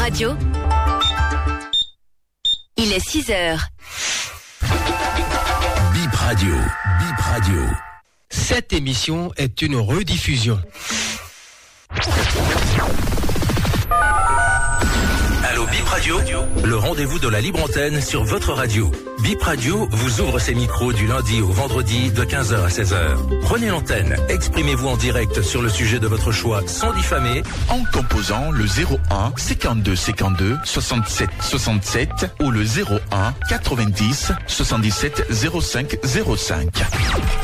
Radio. Il est 6h. Bip Radio. Bip Radio. Cette émission est une rediffusion. Allô Bip Radio, le rendez-vous de la libre antenne sur votre radio. Bip Radio vous ouvre ses micros du lundi au vendredi de 15h à 16h. Prenez l'antenne, exprimez-vous en direct sur le sujet de votre choix sans diffamer en composant le 01 52 52 67 67 ou le 01 90 77 05 05.